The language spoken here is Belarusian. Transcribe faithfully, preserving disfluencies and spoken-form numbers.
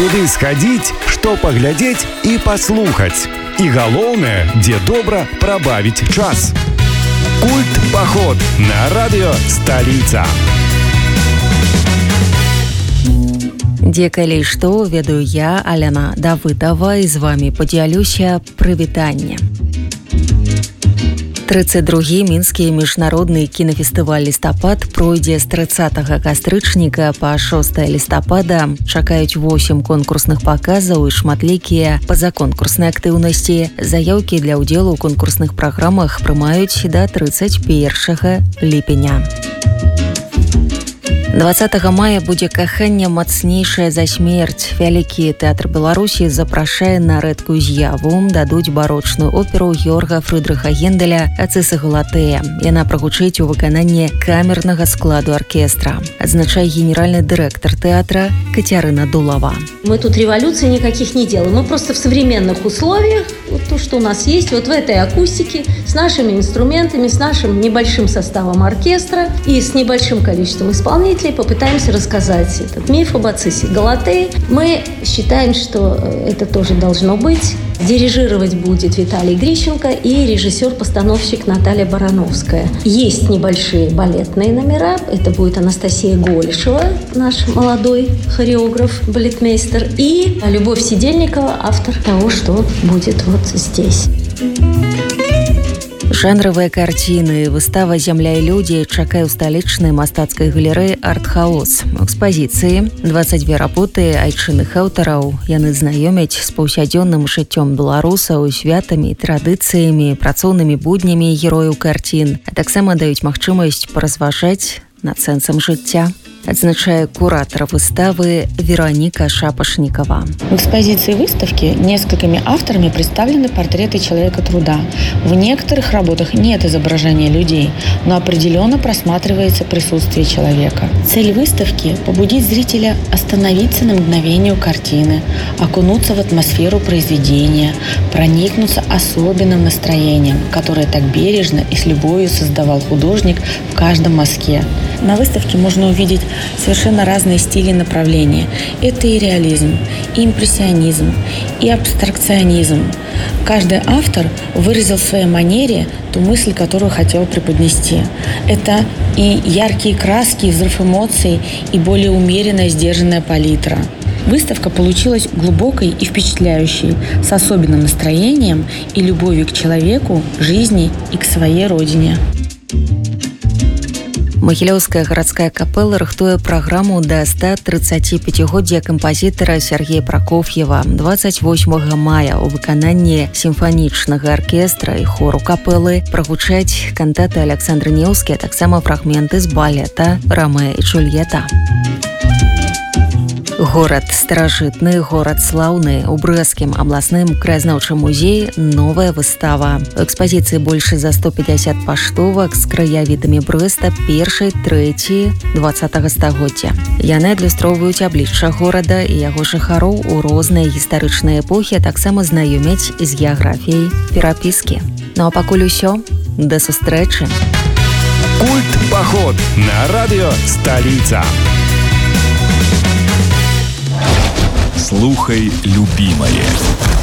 куды схадзіць, што паглядзець і паслухаць. І галоўнае, дзе добра прабавіць час. Культ паход на радыё «Сталіца». Дзе калі што, ведаю я, Аляна Давыдова, і з вамі падзялюся прывітанне. тридцать другі мінскі міжнародны кінафестываль «Лістапад» пройдзе з трыццатага кастрычніка па шостае лістапада. Чакаюць восем конкурсных паказаў і шматлікія пазаконкурсныя актыўнасці. Заяўкі для ўдзелу ў конкурсных праграмах прымаюць да трыццаць першага ліпеня. двадцатага мая будзе «Каханне мацнейшае за смерць». Вялікі тэатр Беларусі запрашае на рэдкую з'яву. Дадуць барочную оперу Георга Фрыдрыха Генделя «Ацыса Галатея». Яна прагучыць у выкананні камернага складу аркестра, адзначае генеральны дырэктар тэатра Кацярына Дулава. Мы тут революции никаких не делаем. Мы просто в современных условиях, вот то, что у нас есть, вот в этой акустике, с нашими инструментами, с нашим небольшим составом оркестра и с небольшим количеством исполнителей попытаемся рассказать этот миф об Ацысе Галатеи. Мы считаем, что это тоже должно быть. Дирижировать будет Виталий Грищенко и режиссер-постановщик Наталья Барановская. Есть небольшие балетные номера. Это будет Анастасия Голишева, наш молодой хореограф, балетмейстер, и Любовь Сидельникова, автор того, что будет вот здесь. Жанравыя карціны, выстава «Зямля і людзі» чакае ў сталічнай мастацкай галерэі «Арт-хаус». У экспазіцыі дваццаць дзве работы айчынных аўтараў. Яны знаёмяць з паўсядзённым жыццём беларусаў, святамі, традыцыямі, працоўнымі буднямі герояў карцін, а таксама даюць магчымасць паразважаць над сэнсам жыцця, адзначае куратор выставы Вероника Шапошникова. В экспозиции выставки несколькими авторами представлены портреты человека труда. В некоторых работах нет изображения людей, но определенно просматривается присутствие человека. Цель выставки – побудить зрителя остановиться на мгновение у картины, окунуться в атмосферу произведения, проникнуться особенным настроением, которое так бережно и с любовью создавал художник в каждом мазке. На выставке можно увидеть совершенно разные стили и направления. Это и реализм, и импрессионизм, и абстракционизм. Каждый автор выразил в своей манере ту мысль, которую хотел преподнести. Это и яркие краски, и взрыв эмоций, и более умеренная, сдержанная палитра. Выставка получилась глубокой и впечатляющей, с особенным настроением и любовью к человеку, жизни и к своей родине. Магілёўская гарадская капэла рыхтуе праграму да ста трыццаціпяцігоддзя кампазітара Сергея Прокофьева. дваццаць восьмага мая у выкананні сімфанічнага аркестра і хору капэлы прагучаць кантаты Александры Неўскія, таксама фрагменты з балета «Ромео і Джульетта». Горад старажытны, горад слаўны. У Брэсцкім абласным краязнаўчым музеі новая выстава. У экспазіцыі больш за сто пятьдесят паштовак з краявідамі Брэста першай трэці дваццатага стагоддзя. Яны адлюстроўваюць аблічча горада і яго жыхароў у розныя гістарычныя эпохі, а таксама знаёмяць з геаграфіяй перапіскі. Ну а пакуль усё, да сустрэчы. Культ паход на радыё «Сталіца». Слухай любимое.